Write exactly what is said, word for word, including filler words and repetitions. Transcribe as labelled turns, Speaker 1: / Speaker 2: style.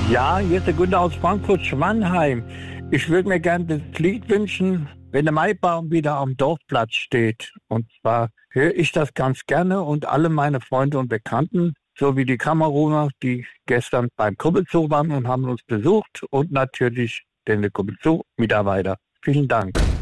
Speaker 1: Ja, hier ist der Günther aus Frankfurt-Schwanheim. Ich würde mir gerne das Lied wünschen, wenn der Maibaum wieder am Dorfplatz steht. Und zwar höre ich das ganz gerne und alle meine Freunde und Bekannten, sowie die Kameruner, die gestern beim Kuppelzoo waren und haben uns besucht und natürlich den Kuppelzoo-Mitarbeiter. Vielen Dank.